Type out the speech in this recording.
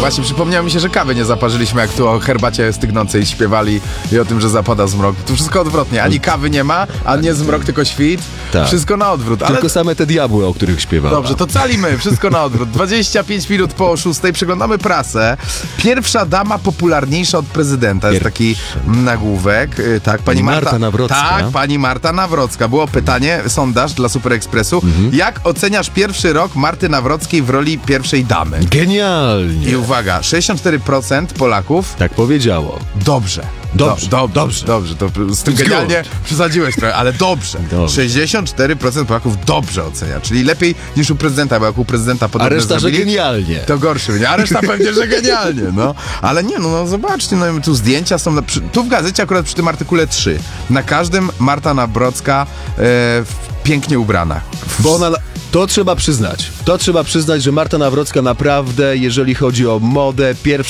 Właśnie przypomniało mi się, że kawy nie zaparzyliśmy, jak tu o herbacie stygnącej śpiewali i o tym, że zapada zmrok. Tu wszystko odwrotnie. Ani kawy nie ma, a nie zmrok, tylko świt. Tak. Wszystko na odwrót. Ale... Tylko same te diabły, o których śpiewała. Dobrze, to calimy, wszystko na odwrót. 25 minut po 6:00 przeglądamy prasę. Pierwsza dama popularniejsza od prezydenta. Jest taki nagłówek. Tak, pani Marta Nawrocka. Tak, pani Marta Nawrocka. Było pytanie, sondaż dla Super Expressu. Jak oceniasz pierwszy rok Marty Nawrockiej w roli pierwszej damy? Genialnie. I uwaga, 64% Polaków Tak powiedziało. dobrze. Dobrze. Dobrze. To z tym It's genialnie przesadziłeś trochę, ale dobrze. 64% Polaków dobrze ocenia, czyli lepiej niż u prezydenta, bo jak u prezydenta A podobne reszta, że zrobili, genialnie. to gorszy będzie, a reszta pewnie, że genialnie, no. Ale nie, no zobaczcie, no tu zdjęcia są, tu w gazecie akurat przy tym artykule 3. Na każdym Marta Nawrocka pięknie ubrana. Bo ona... To trzeba przyznać, że Marta Nawrocka naprawdę, jeżeli chodzi o modę,